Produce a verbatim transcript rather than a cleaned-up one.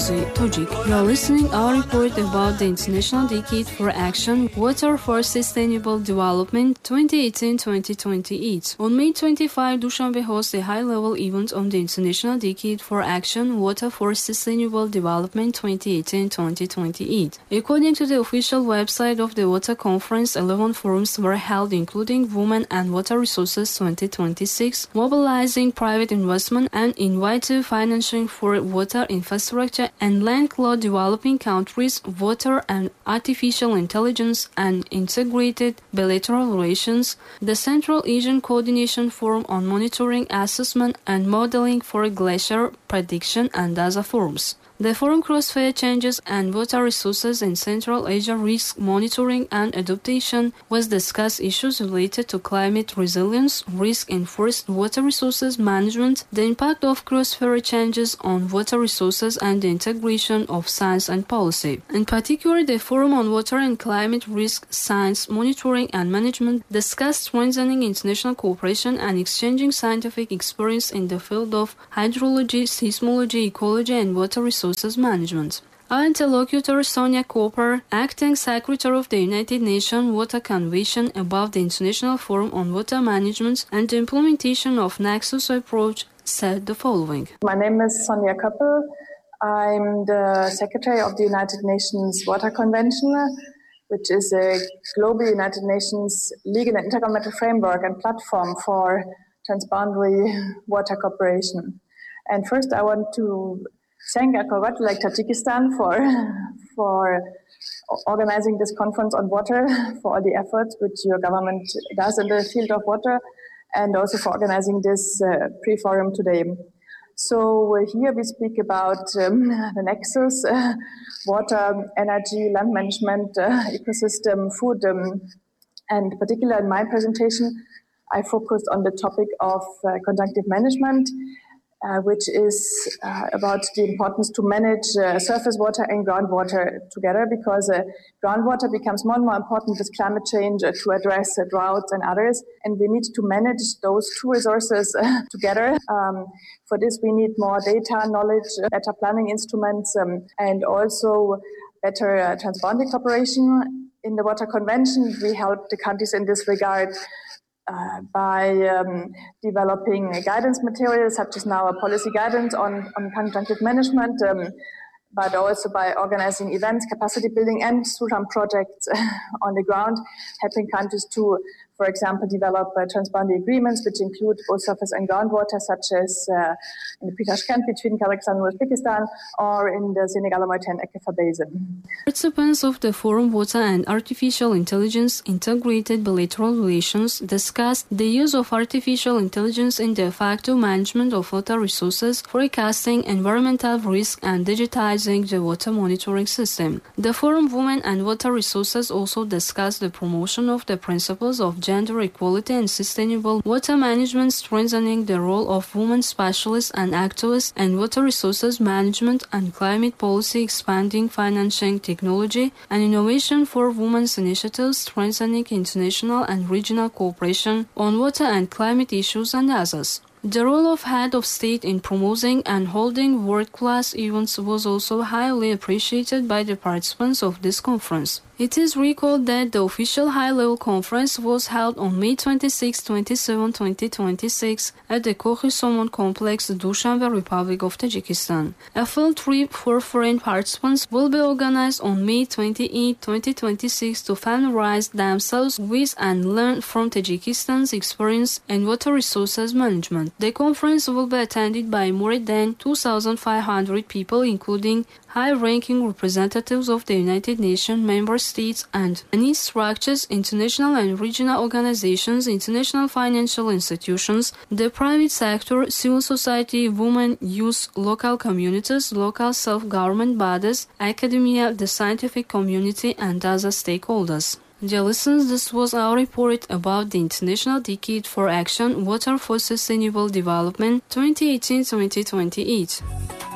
Feruzi Tojik. You are listening our report about the International Decade for Action Water for Sustainable Development twenty eighteen to twenty twenty-eight. On May twenty-fifth, Dushanbe hosts a high-level event on the International Decade for Action Water for Sustainable Development twenty eighteen to twenty twenty-eight. According to the official website of the Water Conference, eleven forums were held including Women and Water Resources twenty twenty-six, mobilizing private investment and innovative financing for water infrastructure and landlocked developing countries, water and artificial intelligence and integrated bilateral relations, the Central Asian Coordination Forum on Monitoring, Assessment and Modeling for Glacier Prediction and other forums. The forum Crossfire Changes and Water Resources in Central Asia Risk Monitoring and Adaptation was discussed issues related to climate resilience, risk in forest water resources management, the impact of cross-fire changes on water resources and the integration of science and policy. In particular, the Forum on Water and Climate Risk Science Monitoring and Management discussed strengthening international cooperation and exchanging scientific experience in the field of hydrology, seismology, ecology and water resources management. Our interlocutor Sonia Cooper, acting secretary of the United Nations Water Convention above the International Forum on Water Management and the implementation of Nexus approach, said the following. My name is Sonia Cooper. I'm the secretary of the United Nations Water Convention, which is a global United Nations legal and intergovernmental framework and platform for transboundary water cooperation. And first I want to thank and congratulate Tajikistan for for organizing this conference on water, for all the efforts which your government does in the field of water, and also for organizing this uh, pre-forum today. So uh, here we speak about um, the nexus, uh, water, energy, land management, uh, ecosystem, food, um, and particularly in my presentation, I focused on the topic of uh, conjunctive management, Uh, which is uh, about the importance to manage uh, surface water and groundwater together, because uh, groundwater becomes more and more important with climate change uh, to address uh, droughts and others, and we need to manage those two resources uh, together. Um, for this, we need more data, knowledge, uh, better planning instruments, um, and also better uh, transboundary cooperation. In the Water Convention, we help the countries in this regard Uh, by um, developing a guidance material, such as now a policy guidance on, on conjunctive management, um, but also by organizing events, capacity building, and through some projects on the ground, helping countries to, for example, develop uh, transboundary agreements, which include both surface and groundwater, such as uh, in the Pre-Tashkent between Kazakhstan and Uzbekistan, or in the Senegal-Mauritania-Aquifer Basin. Participants of the Forum Water and Artificial Intelligence Integrated Bilateral Relations discussed the use of artificial intelligence in the effective management of water resources, forecasting environmental risk, and digitizing the water monitoring system. The Forum Women and Water Resources also discussed the promotion of the principles of gender equality and sustainable water management, strengthening the role of women specialists and activists in water resources management and climate policy, expanding financing technology and innovation for women's initiatives, strengthening international and regional cooperation on water and climate issues and others. The role of head of state in promoting and holding world-class events was also highly appreciated by the participants of this conference. It is recalled that the official high-level conference was held on May twenty-sixth, twenty-seventh, twenty twenty-six at the Kohi-Somon Complex, Dushanbe, Republic of Tajikistan. A field trip for foreign participants will be organized on May twenty-eighth, twenty twenty-six to familiarize themselves with and learn from Tajikistan's experience in water resources management. The conference will be attended by more than two thousand five hundred people, including high-ranking representatives of the United Nations member states and many structures, international and regional organizations, international financial institutions, the private sector, civil society, women, youth, local communities, local self-government bodies, academia, the scientific community, and other stakeholders. Dear listeners, this was our report about the International Decade for Action Water for Sustainable Development twenty eighteen to twenty twenty-eight.